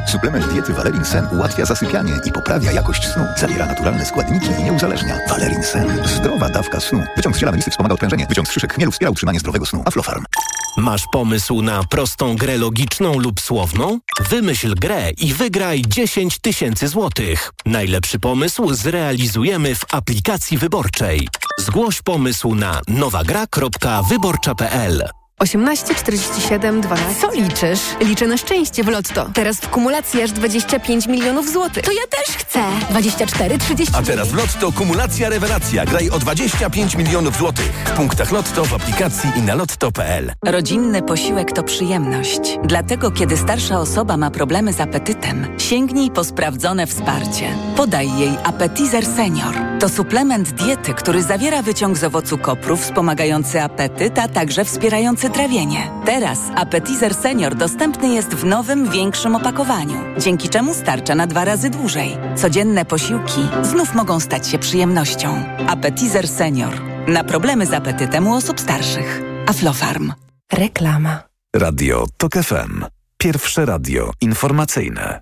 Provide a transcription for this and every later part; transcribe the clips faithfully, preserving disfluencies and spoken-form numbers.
Suplement diety Valerin Sen ułatwia zasypianie i poprawia jakość snu. Zawiera naturalne składniki i nie uzależnia. Valerin Sen. Zdrowa dawka snu. Wyciąg z ziela melisy wspomaga odprężenie. Wyciąg z szyszek chmielu wspiera utrzymanie zdrowego snu. Aflofarm. Masz pomysł na prostą grę logiczną lub słowną? Wymyśl grę i wygraj dziesięć tysięcy złotych. Najlepszy pomysł zrealizujemy w aplikacji wyborczej. Zgłoś pomysł na nowagra kropka wyborcza kropka p l. osiemnaście, czterdzieści siedem, dwanaście. Co liczysz? Liczę na szczęście w Lotto. Teraz w kumulacji aż dwadzieścia pięć milionów złotych. To ja też chcę. dwadzieścia cztery, trzydzieści. A teraz w Lotto kumulacja rewelacja. Graj o dwadzieścia pięć milionów złotych. W punktach Lotto, w aplikacji i na lotto kropka p l. Rodzinny posiłek to przyjemność. Dlatego, kiedy starsza osoba ma problemy z apetytem, sięgnij po sprawdzone wsparcie. Podaj jej Appetizer Senior. To suplement diety, który zawiera wyciąg z owocu kopru wspomagający apetyt, a także wspierający trawienie. Teraz Appetizer Senior dostępny jest w nowym, większym opakowaniu, dzięki czemu starcza na dwa razy dłużej. Codzienne posiłki znów mogą stać się przyjemnością. Appetizer Senior. Na problemy z apetytem u osób starszych. Aflofarm. Reklama. Radio Tok F M. Pierwsze radio informacyjne.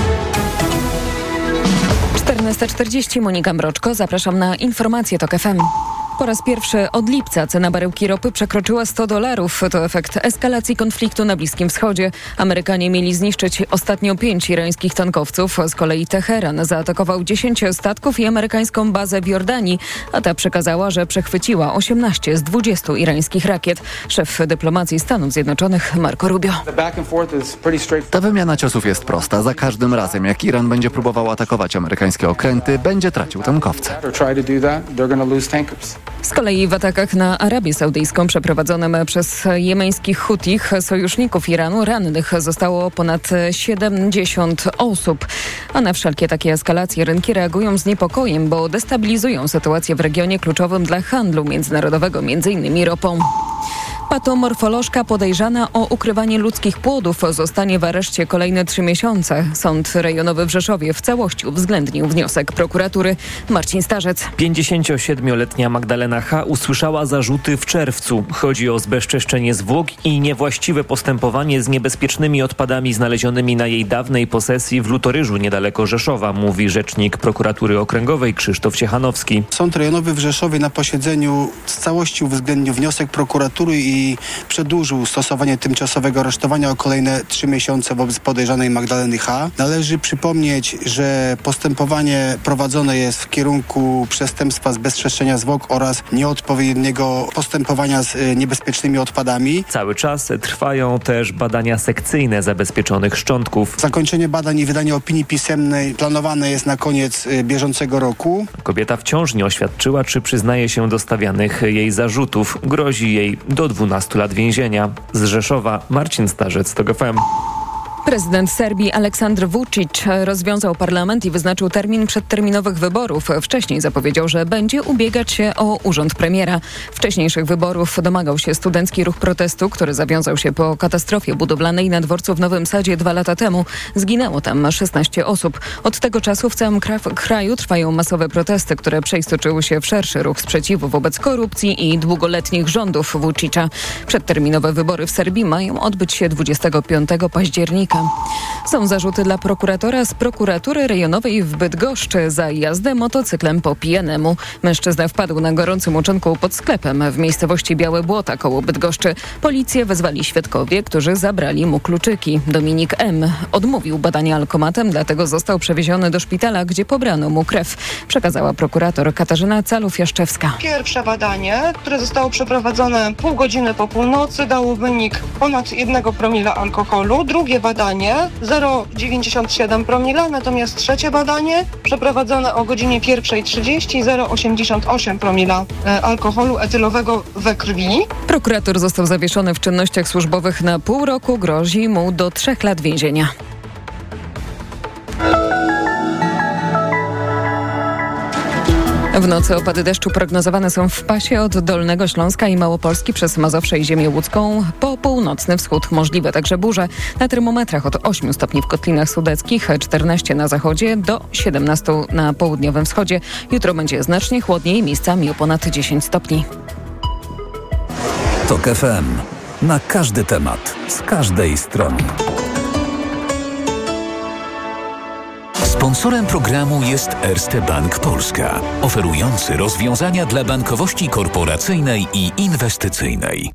czternasta czterdzieści, Monika Mroczko. Zapraszam na informacje Tok F M. Po raz pierwszy od lipca cena baryłki ropy przekroczyła sto dolarów. To efekt eskalacji konfliktu na Bliskim Wschodzie. Amerykanie mieli zniszczyć ostatnio pięć irańskich tankowców. Z kolei Teheran zaatakował dziesięć statków i amerykańską bazę w Jordanii, a ta przekazała, że przechwyciła osiemnaście z dwudziestu irańskich rakiet. Szef dyplomacji Stanów Zjednoczonych Marco Rubio. Ta wymiana ciosów jest prosta. Za każdym razem, jak Iran będzie próbował atakować amerykańskie okręty, będzie tracił tankowce. Z kolei w atakach na Arabię Saudyjską przeprowadzonym przez jemeńskich Hutich sojuszników Iranu rannych zostało ponad siedemdziesiąt osób. A na wszelkie takie eskalacje rynki reagują z niepokojem, bo destabilizują sytuację w regionie kluczowym dla handlu międzynarodowego, między innymi ropą. Patomorfolożka podejrzana o ukrywanie ludzkich płodów zostanie w areszcie kolejne trzy miesiące. Sąd rejonowy w Rzeszowie w całości uwzględnił wniosek prokuratury. Marcin Starzec. pięćdziesięciosiedmioletnia Magdalena H. usłyszała zarzuty w czerwcu. Chodzi o zbezczeszczenie zwłok i niewłaściwe postępowanie z niebezpiecznymi odpadami znalezionymi na jej dawnej posesji w Lutoryżu niedaleko Rzeszowa, mówi rzecznik prokuratury okręgowej Krzysztof Ciechanowski. Sąd rejonowy w Rzeszowie na posiedzeniu w całości uwzględnił wniosek prokuratury i i przedłużył stosowanie tymczasowego aresztowania o kolejne trzy miesiące wobec podejrzanej Magdaleny H. Należy przypomnieć, że postępowanie prowadzone jest w kierunku przestępstwa zbezczeszczenia zwłok oraz nieodpowiedniego postępowania z niebezpiecznymi odpadami. Cały czas trwają też badania sekcyjne zabezpieczonych szczątków. Zakończenie badań i wydanie opinii pisemnej planowane jest na koniec bieżącego roku. Kobieta wciąż nie oświadczyła, czy przyznaje się do stawianych jej zarzutów. Grozi jej do dwunastu lat więzienia. Z Rzeszowa Marcin Starzec, Tok F M. Prezydent Serbii Aleksandr Vučić rozwiązał parlament i wyznaczył termin przedterminowych wyborów. Wcześniej zapowiedział, że będzie ubiegać się o urząd premiera. Wcześniejszych wyborów domagał się studencki ruch protestu, który zawiązał się po katastrofie budowlanej na dworcu w Nowym Sadzie dwa lata temu. Zginęło tam szesnaście osób. Od tego czasu w całym kraju trwają masowe protesty, które przeistoczyły się w szerszy ruch sprzeciwu wobec korupcji i długoletnich rządów Vučića. Przedterminowe wybory w Serbii mają odbyć się dwudziestego piątego października. Są zarzuty dla prokuratora z prokuratury rejonowej w Bydgoszczy za jazdę motocyklem po pijanemu. Mężczyzna wpadł na gorącym uczynku pod sklepem w miejscowości Białe Błota koło Bydgoszczy. Policję wezwali świadkowie, którzy zabrali mu kluczyki. Dominik M. odmówił badania alkomatem, dlatego został przewieziony do szpitala, gdzie pobrano mu krew. Przekazała prokurator Katarzyna Calów-Jaszczewska. Pierwsze badanie, które zostało przeprowadzone pół godziny po północy, dało wynik ponad jednego promila alkoholu. Drugie badanie zero przecinek dziewięćdziesiąt siedem promila, natomiast trzecie badanie przeprowadzone o godzinie pierwszej trzydzieści zero przecinek osiemdziesiąt osiem promila alkoholu etylowego we krwi. Prokurator został zawieszony w czynnościach służbowych na pół roku. Grozi mu do trzech lat więzienia. W nocy opady deszczu prognozowane są w pasie od Dolnego Śląska i Małopolski przez Mazowsze i Ziemię Łódzką po północny wschód. Możliwe także burze. Na termometrach od ośmiu stopni w Kotlinach Sudeckich, czternaście na zachodzie do siedemnastu na południowym wschodzie. Jutro będzie znacznie chłodniej, miejscami o ponad dziesięć stopni. Tok F M. Na każdy temat, z każdej strony. Sponsorem programu jest Erste Bank Polska, oferujący rozwiązania dla bankowości korporacyjnej i inwestycyjnej.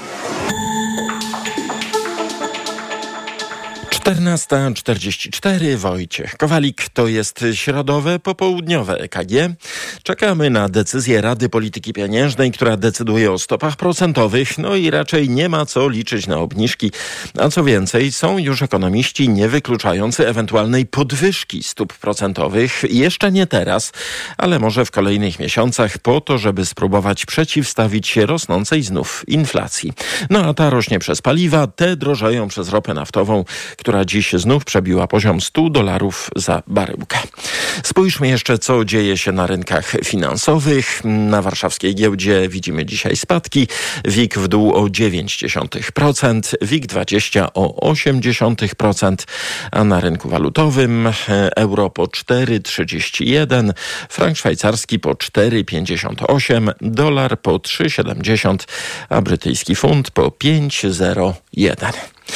czternasta czterdzieści cztery, Wojciech Kowalik, to jest środowe, popołudniowe E K G. Czekamy na decyzję Rady Polityki Pieniężnej, która decyduje o stopach procentowych, no i raczej nie ma co liczyć na obniżki. A co więcej, są już ekonomiści nie wykluczający ewentualnej podwyżki stóp procentowych. Jeszcze nie teraz, ale może w kolejnych miesiącach po to, żeby spróbować przeciwstawić się rosnącej znów inflacji. No a ta rośnie przez paliwa, te drożeją przez ropę naftową, która dziś znów przebiła poziom stu dolarów za baryłkę. Spójrzmy jeszcze, co dzieje się na rynkach finansowych. Na warszawskiej giełdzie widzimy dzisiaj spadki. W I K w dół o dziewięć dziesiątych procent, W I K dwadzieścia o osiem dziesiątych procent, a na rynku walutowym euro po cztery trzydzieści jeden, frank szwajcarski po cztery pięćdziesiąt osiem, dolar po trzy siedemdziesiąt, a brytyjski funt po pięć zero jeden.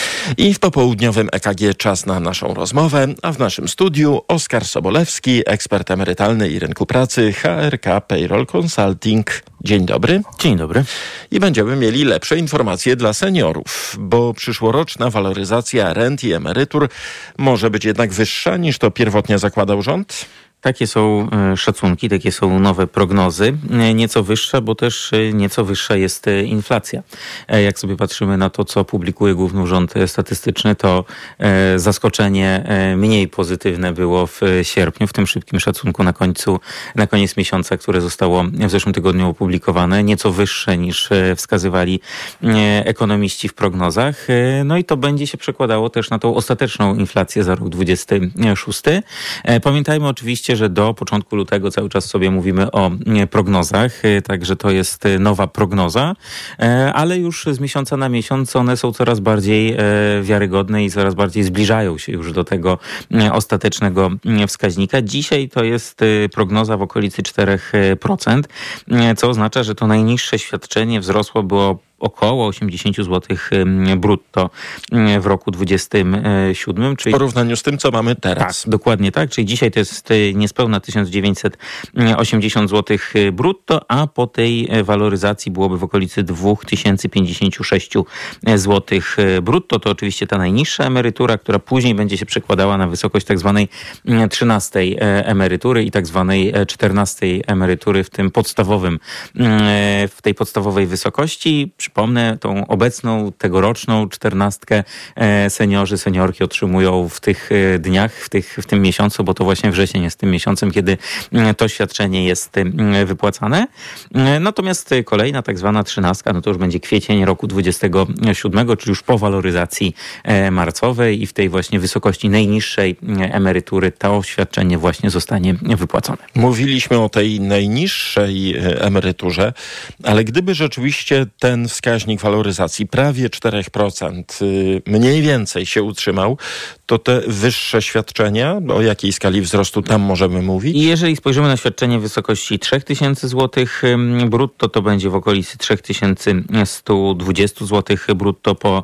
I w popołudniowym E K G czas na naszą rozmowę, a w naszym studiu Oskar Sobolewski, ekspert emerytalny i rynku pracy, H R K Payroll Consulting. Dzień dobry. Dzień dobry. I będziemy mieli lepsze informacje dla seniorów, bo przyszłoroczna waloryzacja rent i emerytur może być jednak wyższa niż to pierwotnie zakładał rząd? Takie są szacunki, takie są nowe prognozy. Nieco wyższa, bo też nieco wyższa jest inflacja. Jak sobie patrzymy na to, co publikuje Główny Urząd Statystyczny, to zaskoczenie mniej pozytywne było w sierpniu, w tym szybkim szacunku na końcu, na koniec miesiąca, które zostało w zeszłym tygodniu opublikowane. Nieco wyższe niż wskazywali ekonomiści w prognozach. No i to będzie się przekładało też na tą ostateczną inflację za rok dwudziesty szósty. Pamiętajmy oczywiście, że do początku lutego cały czas sobie mówimy o prognozach, także to jest nowa prognoza, ale już z miesiąca na miesiąc one są coraz bardziej wiarygodne i coraz bardziej zbliżają się już do tego ostatecznego wskaźnika. Dzisiaj to jest prognoza w okolicy cztery procent, co oznacza, że to najniższe świadczenie wzrosło było około osiemdziesiąt złotych brutto w roku dwudziestym siódmym. Czyli w porównaniu z tym, co mamy teraz. Tak, dokładnie tak. Czyli dzisiaj to jest niespełna tysiąc dziewięćset osiemdziesiąt złotych brutto, a po tej waloryzacji byłoby w okolicy dwa tysiące pięćdziesiąt sześć złotych brutto. To oczywiście ta najniższa emerytura, która później będzie się przekładała na wysokość tak zwanej trzynastej emerytury i tak zwanej czternastej emerytury w tym podstawowym, w tej podstawowej wysokości. Przypomnę, tą obecną, tegoroczną czternastkę seniorzy, seniorki otrzymują w tych dniach, w, tych, w tym miesiącu, bo to właśnie wrzesień jest tym miesiącem, kiedy to świadczenie jest wypłacane. Natomiast kolejna tak zwana trzynastka, no to już będzie kwiecień roku dwudziestego siódmego, czyli już po waloryzacji marcowej i w tej właśnie wysokości najniższej emerytury to świadczenie właśnie zostanie wypłacone. Mówiliśmy o tej najniższej emeryturze, ale gdyby rzeczywiście ten wskaźnik waloryzacji prawie cztery procent mniej więcej się utrzymał, to te wyższe świadczenia, o jakiej skali wzrostu tam możemy mówić? I jeżeli spojrzymy na świadczenie w wysokości trzy tysiące złotych brutto, to będzie w okolicy trzy tysiące sto dwadzieścia złotych brutto po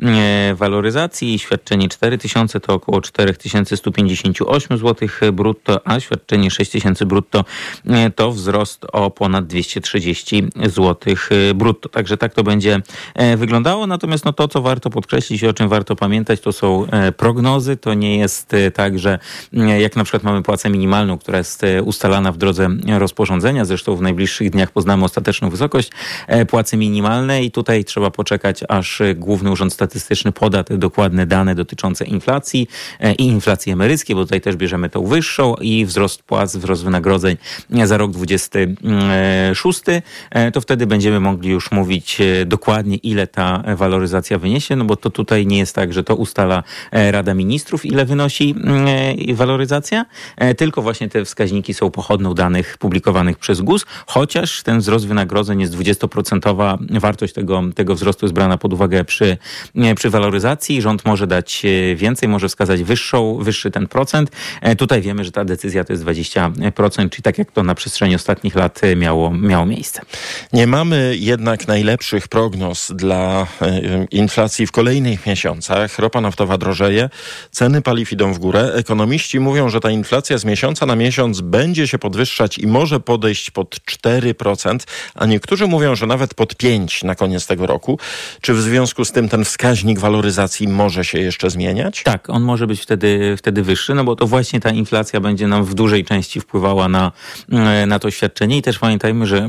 waloryzacji. Świadczenie cztery tysiące to około cztery tysiące sto pięćdziesiąt osiem złotych brutto, a świadczenie sześć tysięcy brutto to wzrost o ponad dwieście trzydzieści złotych brutto. Także tak to będzie wyglądało. Natomiast no to, co warto podkreślić i o czym warto pamiętać, to są prognozy. To nie jest tak, że jak na przykład mamy płacę minimalną, która jest ustalana w drodze rozporządzenia, zresztą w najbliższych dniach poznamy ostateczną wysokość płacy minimalnej i tutaj trzeba poczekać, aż Główny Urząd Statystyczny poda te dokładne dane dotyczące inflacji i inflacji emeryckiej, bo tutaj też bierzemy tą wyższą i wzrost płac, wzrost wynagrodzeń za rok dwudziesty szósty. To wtedy będziemy mogli już mówić dokładnie, ile ta waloryzacja wyniesie, no bo to tutaj nie jest tak, że to ustala Rada Ministrów, ile wynosi waloryzacja, tylko właśnie te wskaźniki są pochodną danych publikowanych przez G U S, chociaż ten wzrost wynagrodzeń jest dwudziestoprocentowa, wartość tego, tego wzrostu jest brana pod uwagę przy, przy waloryzacji. Rząd może dać więcej, może wskazać wyższą, wyższy ten procent. Tutaj wiemy, że ta decyzja to jest dwadzieścia procent, czyli tak jak to na przestrzeni ostatnich lat miało, miało miejsce. Nie mamy jednak najlepszych prognoz dla inflacji w kolejnych miesiącach. Ropa naftowa drożeje, Ceny paliw idą w górę. Ekonomiści mówią, że ta inflacja z miesiąca na miesiąc będzie się podwyższać i może podejść pod cztery procent, a niektórzy mówią, że nawet pod pięć procent na koniec tego roku. Czy w związku z tym ten wskaźnik waloryzacji może się jeszcze zmieniać? Tak, on może być wtedy, wtedy wyższy, no bo to właśnie ta inflacja będzie nam w dużej części wpływała na, na to świadczenie i też pamiętajmy, że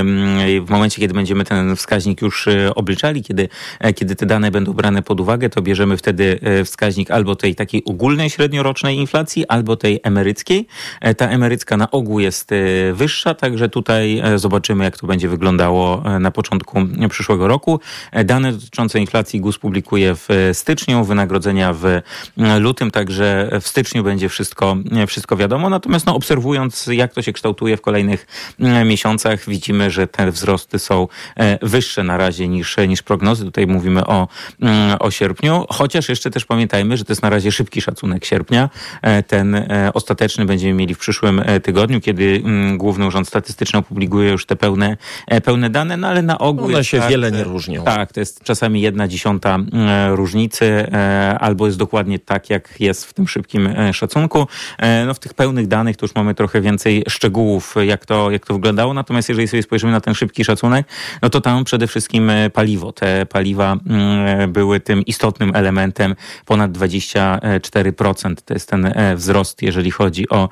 w momencie, kiedy będziemy ten wskaźnik już obliczali, kiedy, kiedy te dane będą brane pod uwagę, to bierzemy wtedy wskaźnik albo tej takiej ogólnej średniorocznej inflacji, albo tej emeryckiej. Ta emerycka na ogół jest wyższa, także tutaj zobaczymy, jak to będzie wyglądało na początku przyszłego roku. Dane dotyczące inflacji G U S publikuje w styczniu, wynagrodzenia w lutym, także w styczniu będzie wszystko, wszystko wiadomo. Natomiast no, obserwując, jak to się kształtuje w kolejnych miesiącach, widzimy, że te wzrosty są wyższe na razie niż, niż prognozy. Tutaj mówimy o, o sierpniu, chociaż jeszcze też pamiętajmy, że to jest na razie szybki szacunek sierpnia. Ten ostateczny będziemy mieli w przyszłym tygodniu, kiedy Główny Urząd Statystyczny opublikuje już te pełne, pełne dane, no ale na ogół one jest się tak, wiele nie różnią. Tak, to jest czasami jedna dziesiąta różnicy, albo jest dokładnie tak, jak jest w tym szybkim szacunku. No w tych pełnych danych to już mamy trochę więcej szczegółów, jak to, jak to wyglądało. Natomiast jeżeli sobie spojrzymy na ten szybki szacunek, no to tam przede wszystkim paliwo. Te paliwa były tym istotnym elementem, ponad dwadzieścia cztery procent. To jest ten wzrost, jeżeli chodzi o,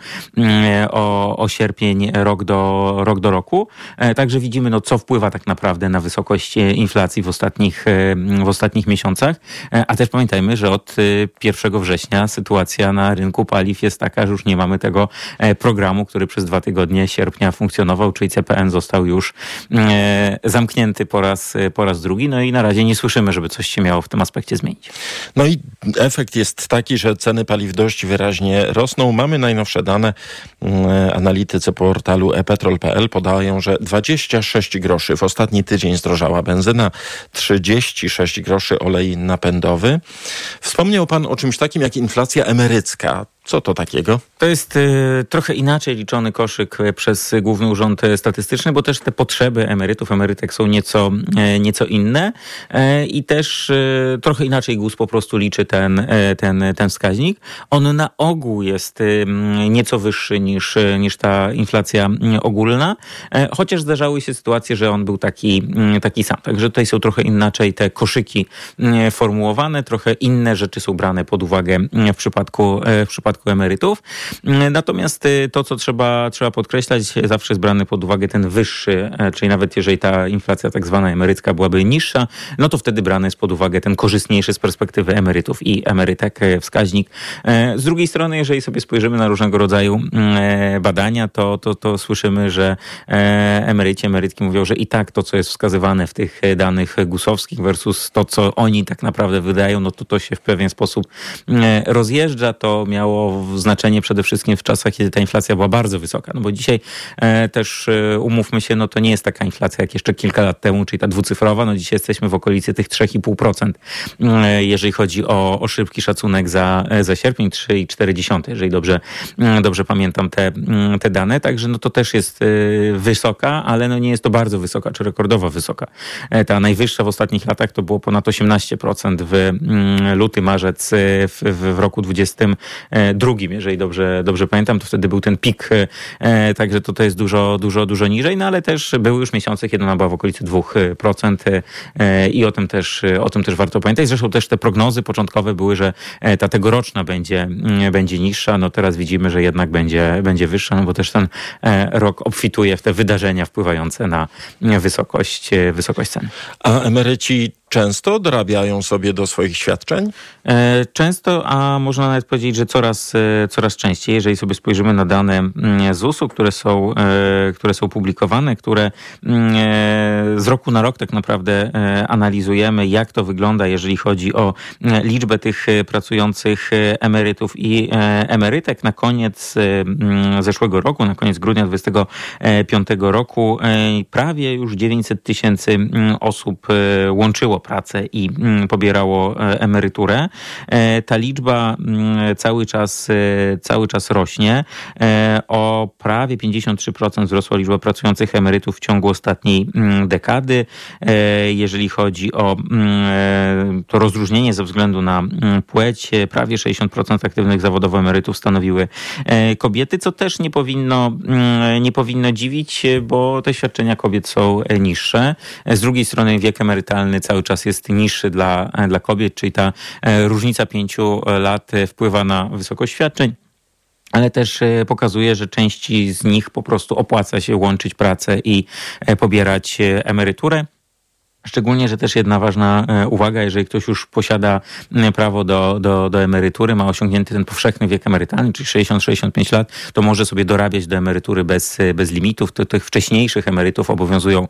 o, o sierpień rok do, rok do roku. Także widzimy, no, co wpływa tak naprawdę na wysokość inflacji w ostatnich, w ostatnich miesiącach. A też pamiętajmy, że od pierwszego września sytuacja na rynku paliw jest taka, że już nie mamy tego programu, który przez dwa tygodnie sierpnia funkcjonował, czyli C P N został już zamknięty po raz, po raz drugi. No i na razie nie słyszymy, żeby coś się miało w tym aspekcie zmienić. No i efekt jest taki, że ceny paliw dość wyraźnie rosną. Mamy najnowsze dane. Analitycy portalu e petrol kropka p l podają, że dwadzieścia sześć groszy w ostatni tydzień zdrożała benzyna, trzydzieści sześć groszy olej napędowy. Wspomniał pan o czymś takim jak inflacja emerycka. Co to takiego? To jest y, trochę inaczej liczony koszyk przez Główny Urząd Statystyczny, bo też te potrzeby emerytów, emerytek są nieco, e, nieco inne e, i też e, trochę inaczej G U S po prostu liczy ten, e, ten, ten wskaźnik. On na ogół jest e, nieco wyższy niż, niż ta inflacja ogólna, e, chociaż zdarzały się sytuacje, że on był taki, taki sam. Także tutaj są trochę inaczej te koszyki e, formułowane, trochę inne rzeczy są brane pod uwagę w przypadku, e, w przypadku emerytów. Natomiast to, co trzeba, trzeba podkreślać, zawsze jest brany pod uwagę ten wyższy, czyli nawet jeżeli ta inflacja tak zwana emerycka byłaby niższa, no to wtedy brany jest pod uwagę ten korzystniejszy z perspektywy emerytów i emerytek wskaźnik. Z drugiej strony, jeżeli sobie spojrzymy na różnego rodzaju badania, to, to, to słyszymy, że emeryci, emerytki mówią, że i tak to, co jest wskazywane w tych danych gusowskich versus to, co oni tak naprawdę wydają, no to to się w pewien sposób rozjeżdża. To miało znaczenie przede wszystkim w czasach, kiedy ta inflacja była bardzo wysoka. No bo dzisiaj e, też e, umówmy się, no to nie jest taka inflacja jak jeszcze kilka lat temu, czyli ta dwucyfrowa. No dzisiaj jesteśmy w okolicy tych trzy i pół procent. E, jeżeli chodzi o, o szybki szacunek za, za sierpień, trzy i cztery dziesiąte, jeżeli dobrze, e, dobrze pamiętam te, te dane. Także no to też jest e, wysoka, ale no nie jest to bardzo wysoka, czy rekordowo wysoka. E, ta najwyższa w ostatnich latach to było ponad osiemnaście procent w mm, luty, marzec w, w, w roku dwudziestym drugim, jeżeli dobrze, dobrze pamiętam, to wtedy był ten pik, e, także to, to jest dużo, dużo, dużo niżej, no ale też były już miesiące, kiedy ona była w okolicy dwa procent e, i o tym też, o tym też warto pamiętać. Zresztą też te prognozy początkowe były, że ta tegoroczna będzie, będzie niższa, no teraz widzimy, że jednak będzie, będzie wyższa, no bo też ten rok obfituje w te wydarzenia wpływające na wysokość, wysokość cen. A emeryci często dorabiają sobie do swoich świadczeń? Często, a można nawet powiedzieć, że coraz, coraz częściej. Jeżeli sobie spojrzymy na dane z U S u, które są, które są publikowane, które z roku na rok tak naprawdę analizujemy, jak to wygląda, jeżeli chodzi o liczbę tych pracujących emerytów i emerytek. Na koniec zeszłego roku, na koniec grudnia dwudziestego piątego roku prawie już dziewięćset tysięcy osób łączyło straciło pracę i pobierało emeryturę. Ta liczba cały czas, cały czas rośnie. O prawie pięćdziesiąt trzy procent wzrosła liczba pracujących emerytów w ciągu ostatniej dekady. Jeżeli chodzi o to rozróżnienie ze względu na płeć, prawie sześćdziesiąt procent aktywnych zawodowo emerytów stanowiły kobiety, co też nie powinno, nie powinno dziwić, bo te świadczenia kobiet są niższe. Z drugiej strony wiek emerytalny cały czas jest niższy dla, dla kobiet, czyli ta różnica pięciu lat wpływa na wysokość świadczeń, ale też pokazuje, że części z nich po prostu opłaca się łączyć pracę i pobierać emeryturę. Szczególnie, że też jedna ważna uwaga, jeżeli ktoś już posiada prawo do, do, do emerytury, ma osiągnięty ten powszechny wiek emerytalny, czyli sześćdziesiąt do sześćdziesięciu pięciu lat, to może sobie dorabiać do emerytury bez, bez limitów. To, tych wcześniejszych emerytów obowiązują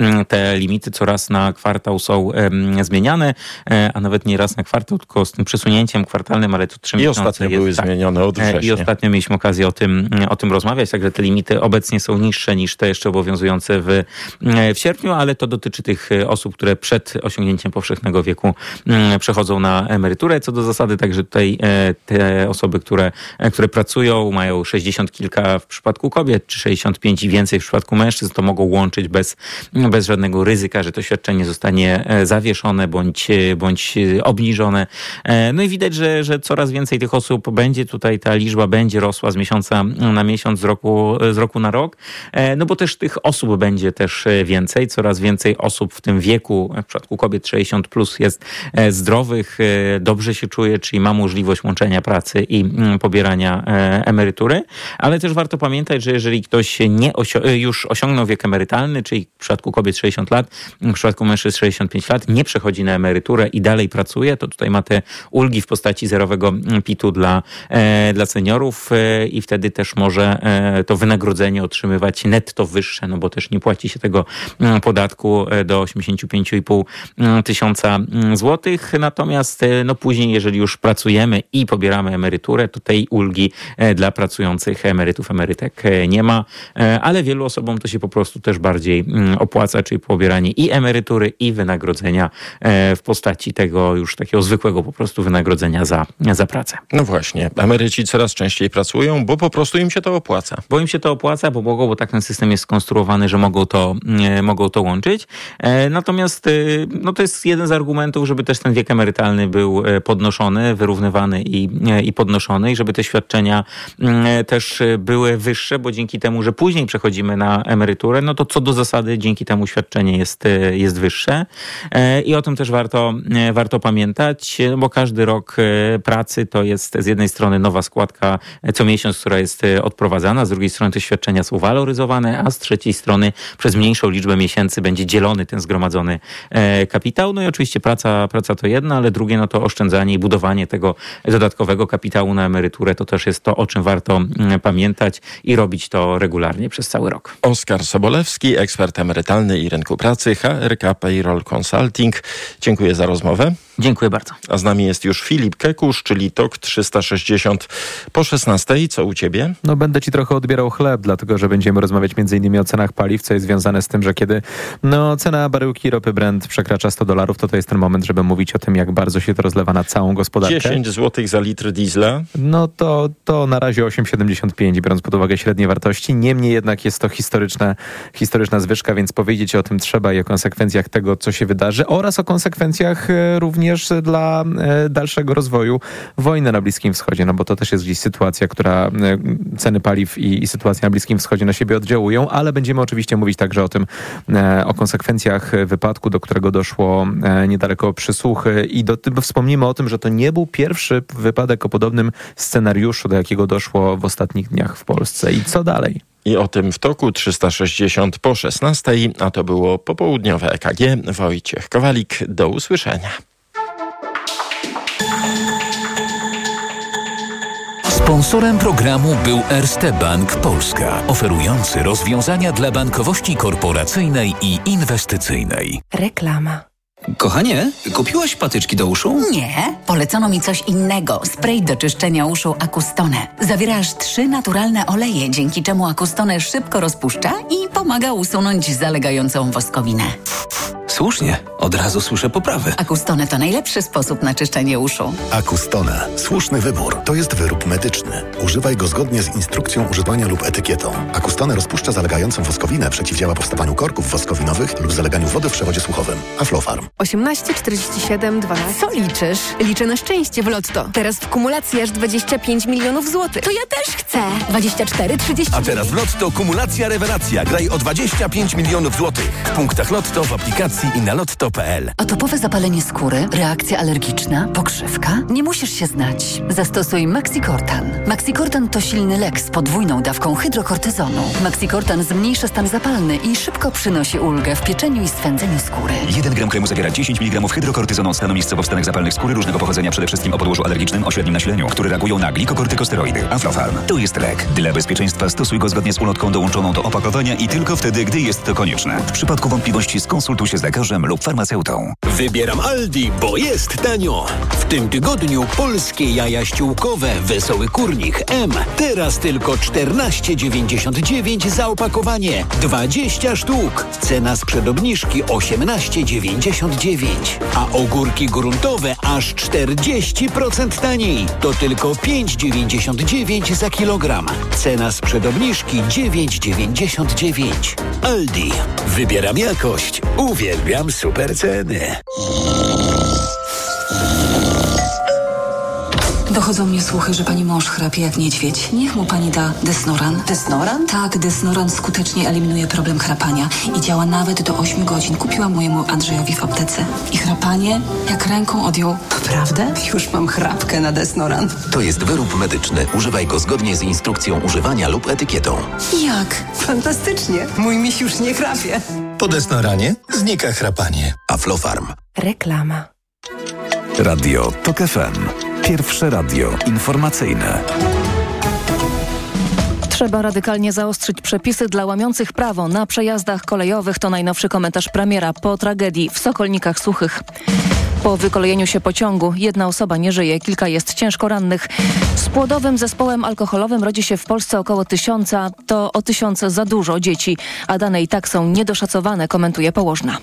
te limity, co raz na kwartał są um, zmieniane, a nawet nie raz na kwartał, tylko z tym przesunięciem kwartalnym, ale to trzy miesiące. I ostatnio jest, były tak, zmienione od września. I ostatnio mieliśmy okazję o tym, o tym rozmawiać, także te limity obecnie są niższe niż te jeszcze obowiązujące w, w sierpniu, ale to dotyczy tych osób, które przed osiągnięciem powszechnego wieku przechodzą na emeryturę. Co do zasady, także tutaj te osoby, które, które pracują, mają sześćdziesiąt kilka w przypadku kobiet, czy sześćdziesiąt pięć i więcej w przypadku mężczyzn, to mogą łączyć bez, bez żadnego ryzyka, że to świadczenie zostanie zawieszone bądź, bądź obniżone. No i widać, że, że coraz więcej tych osób będzie tutaj, ta liczba będzie rosła z miesiąca na miesiąc, z roku, z roku na rok, no bo też tych osób będzie też więcej, coraz więcej osób w tym wieku, w przypadku kobiet sześćdziesiąt plus jest zdrowych, dobrze się czuje, czyli ma możliwość łączenia pracy i pobierania emerytury, ale też warto pamiętać, że jeżeli ktoś nie osio- już osiągnął wiek emerytalny, czyli w przypadku kobiet sześćdziesiąt lat, w przypadku mężczyzn sześćdziesiąt pięć lat, nie przechodzi na emeryturę i dalej pracuje, to tutaj ma te ulgi w postaci zerowego pitu dla, dla seniorów i wtedy też może to wynagrodzenie otrzymywać netto wyższe, no bo też nie płaci się tego podatku do osiemdziesiąt pięć i pół tysiąca złotych. Natomiast no później, jeżeli już pracujemy i pobieramy emeryturę, to tej ulgi dla pracujących emerytów, emerytek nie ma, ale wielu osobom to się po prostu też bardziej opłaca, czyli pobieranie i emerytury, i wynagrodzenia w postaci tego już takiego zwykłego po prostu wynagrodzenia za, za pracę. No właśnie, emeryci coraz częściej pracują, bo po prostu im się to opłaca. Bo im się to opłaca, bo mogą, bo tak ten system jest skonstruowany, że mogą to, mogą to łączyć. Natomiast no to jest jeden z argumentów, żeby też ten wiek emerytalny był podnoszony, wyrównywany i, i podnoszony i żeby te świadczenia też były wyższe, bo dzięki temu, że później przechodzimy na emeryturę, no to co do zasady dzięki temu świadczenie jest, jest wyższe. I o tym też warto, warto pamiętać, bo każdy rok pracy to jest z jednej strony nowa składka co miesiąc, która jest odprowadzana, z drugiej strony te świadczenia są waloryzowane, a z trzeciej strony przez mniejszą liczbę miesięcy będzie dzielony ten zgromadzony kapitał. No i oczywiście praca, praca to jedno, ale drugie no to oszczędzanie i budowanie tego dodatkowego kapitału na emeryturę to też jest to, o czym warto pamiętać i robić to regularnie przez cały rok. Oskar Sobolewski, ekspert emerytalny i rynku pracy, H R K Payroll Consulting. Dziękuję za rozmowę. Dziękuję bardzo. A z nami jest już Filip Kekusz, czyli Tok trzysta sześćdziesiąt po szesnastej. Co u ciebie? No będę ci trochę odbierał chleb, dlatego że będziemy rozmawiać między innymi o cenach paliw, co jest związane z tym, że kiedy no, cena baryłki ropy Brent przekracza sto dolarów, to to jest ten moment, żeby mówić o tym, jak bardzo się to rozlewa na całą gospodarkę. dziesięć złotych za litr diesla. No to, to na razie osiem siedemdziesiąt pięć, biorąc pod uwagę średnie wartości. Niemniej jednak jest to historyczna, historyczna zwyżka, więc powiedzieć o tym trzeba i o konsekwencjach tego, co się wydarzy oraz o konsekwencjach również dla dalszego rozwoju wojny na Bliskim Wschodzie, no bo to też jest gdzieś sytuacja, która ceny paliw i, i sytuacja na Bliskim Wschodzie na siebie oddziałują, ale będziemy oczywiście mówić także o tym, o konsekwencjach wypadku, do którego doszło niedaleko Przysłuchy i do, wspomnimy o tym, że to nie był pierwszy wypadek o podobnym scenariuszu, do jakiego doszło w ostatnich dniach w Polsce. I co dalej? I o tym w Toku trzysta sześćdziesiąt po szesnastej, a to było popołudniowe E K G. Wojciech Kowalik, do usłyszenia. Sponsorem programu był Erste Bank Polska, oferujący rozwiązania dla bankowości korporacyjnej i inwestycyjnej. Reklama. Kochanie, kupiłaś patyczki do uszu? Nie, polecono mi coś innego. Spray do czyszczenia uszu Acustone. Zawiera aż trzy naturalne oleje, dzięki czemu Acustone szybko rozpuszcza i pomaga usunąć zalegającą woskowinę. Słusznie, od razu słyszę poprawy. Acustone to najlepszy sposób na czyszczenie uszu. Acustone. Słuszny wybór. To jest wyrób medyczny. Używaj go zgodnie z instrukcją używania lub etykietą. Acustone rozpuszcza zalegającą woskowinę, przeciwdziała powstawaniu korków woskowinowych lub zaleganiu wody w przewodzie słuchowym. Aflofarm. osiemnaście czterdzieści siedem dwanaście. Co liczysz? Liczę na szczęście w Lotto. Teraz w kumulacji aż dwadzieścia pięć milionów złotych. To ja też chcę. dwadzieścia cztery trzydzieści. A teraz w Lotto kumulacja rewelacja. Graj o dwadzieścia pięć milionów złotych. W punktach Lotto, w aplikacji i na lotto kropka p l. Atopowe zapalenie skóry, reakcja alergiczna, pokrzywka? Nie musisz się znać. Zastosuj Maxicortan. Maxicortan to silny lek z podwójną dawką hydrokortyzonu. Maxicortan zmniejsza stan zapalny i szybko przynosi ulgę w pieczeniu i swędzeniu skóry. jeden gram kremu zawiera dziesięć miligramów hydrokortyzonu od stanu miejscowo wstanek zapalnych skóry różnego pochodzenia, przede wszystkim o podłożu alergicznym o średnim nasileniu, które reagują na glikokortykosteroidy. Aflofarm. To jest lek. Dla bezpieczeństwa stosuj go zgodnie z ulotką dołączoną do opakowania i tylko wtedy, gdy jest to konieczne. W przypadku wątpliwości skonsultuj się z lekarzem lub farmaceutą. Wybieram Aldi, bo jest tanio. W tym tygodniu polskie jaja ściółkowe Wesoły Kurnik M. Teraz tylko czternaście dziewięćdziesiąt dziewięć za opakowanie. dwadzieścia sztuk. Cena sprzed obniżki osiemnaście dziewięćdziesiąt dziewięć. A ogórki gruntowe aż czterdzieści procent taniej. To tylko pięć dziewięćdziesiąt dziewięć za kilogram. Cena sprzed obniżki dziewięć dziewięćdziesiąt dziewięć. Aldi. Wybieram jakość. Uwielbiam super ceny. Dochodzą mnie słuchy, że pani mąż chrapie jak niedźwiedź. Niech mu pani da Desnoran. Desnoran? Tak, Desnoran skutecznie eliminuje problem chrapania i działa nawet do ośmiu godzin. Kupiłam mojemu Andrzejowi w aptece. I chrapanie jak ręką odjął. Naprawdę? Już mam chrapkę na Desnoran. To jest wyrób medyczny. Używaj go zgodnie z instrukcją używania lub etykietą. Jak? Fantastycznie. Mój miś już nie chrapie. Po Desnoranie znika chrapanie. Aflofarm. Reklama. Radio TOK F M. Pierwsze radio informacyjne. Trzeba radykalnie zaostrzyć przepisy dla łamiących prawo na przejazdach kolejowych. To najnowszy komentarz premiera po tragedii w Sokolnikach Suchych. Po wykolejeniu się pociągu jedna osoba nie żyje, kilka jest ciężko rannych. Z płodowym zespołem alkoholowym rodzi się w Polsce około tysiąca. To o tysiąc za dużo dzieci, a dane i tak są niedoszacowane, komentuje położna.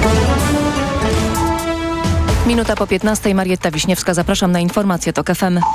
Minuta po piętnastej. Marietta Wiśniewska. Zapraszam na informacje TOK F M.